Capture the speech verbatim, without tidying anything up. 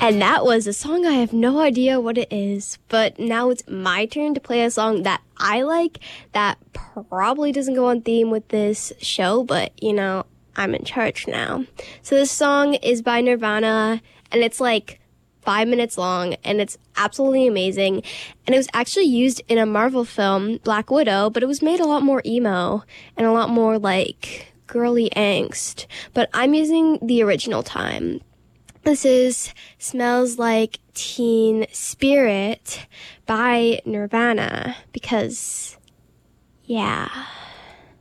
And that was a song I have no idea what it is, but now it's my turn to play a song that I like that probably doesn't go on theme with this show, but, you know, I'm in charge now. So this song is by Nirvana, and it's like five minutes long, and it's absolutely amazing. And it was actually used in a Marvel film, Black Widow, but it was made a lot more emo and a lot more like girly angst. But I'm using the original time. This is Smells Like Teen Spirit by Nirvana because, yeah.